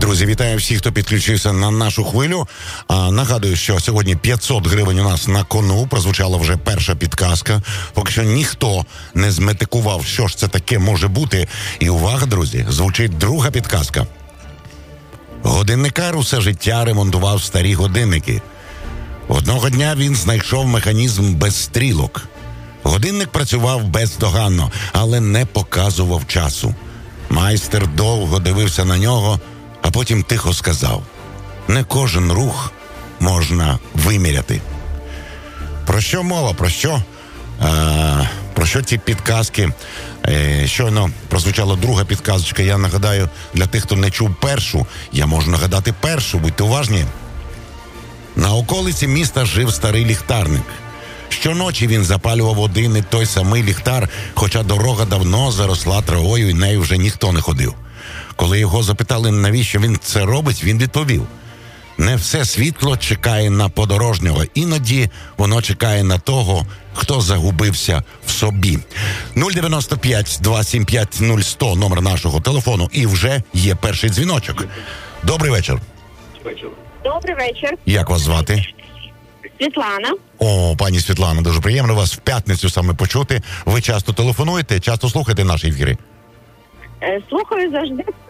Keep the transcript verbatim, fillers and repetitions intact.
Друзі, вітаю всіх, хто підключився на нашу хвилю. А, нагадую, що сьогодні п'ятсот гривень у нас на кону. Прозвучала вже перша підказка. Поки що ніхто не зметикував, що ж це таке може бути. І увага, друзі, звучить друга підказка. Годинникар усе життя ремонтував старі годинники. Одного дня він знайшов механізм без стрілок. Годинник працював бездоганно, але не показував часу. Майстер довго дивився на нього, а потім тихо сказав: не кожен рух можна виміряти. Про що мова? Про що? А, про що ці підказки? Е, щойно прозвучала друга підказочка. Я нагадаю, для тих, хто не чув першу, я можу нагадати першу, будьте уважні. На околиці міста жив старий ліхтарник. Щоночі він запалював один і той самий ліхтар, хоча дорога давно заросла травою і нею вже ніхто не ходив. Коли його запитали, навіщо він це робить, він відповів: не все світло чекає на подорожнього, іноді воно чекає на того, хто загубився в собі. нуль дев'яносто п'ять два сім п'ять нуль сто номер нашого телефону, і вже є перший дзвіночок. Добрий вечір. Добрий вечір. Як вас звати? Світлана. О, пані Світлана, дуже приємно вас в п'ятницю саме почути. Ви часто телефонуєте, часто слухаєте наші ефіри? Е, Слухаю завжди.